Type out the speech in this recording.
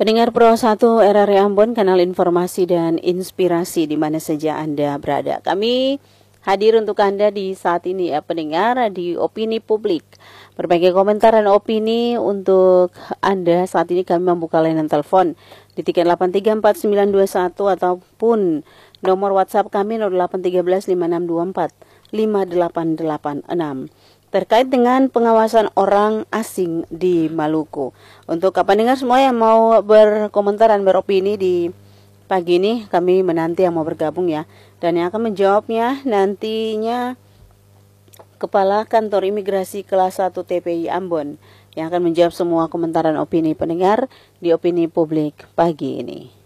Pendengar Pro 1 RRI Ambon, kanal informasi dan inspirasi di mana saja Anda berada. Kami hadir untuk Anda di saat ini ya pendengar di Opini Publik. Berbagai komentar dan opini untuk Anda saat ini kami membuka layanan telepon di 3834921 ataupun nomor WhatsApp kami 081356245886. Terkait dengan pengawasan orang asing di Maluku. Untuk pendengar semua yang mau berkomentar dan beropini di pagi ini, kami menanti yang mau bergabung ya. Dan yang akan menjawabnya nantinya Kepala Kantor Imigrasi Kelas 1 TPI Ambon yang akan menjawab semua komentar dan opini pendengar di Opini Publik pagi ini.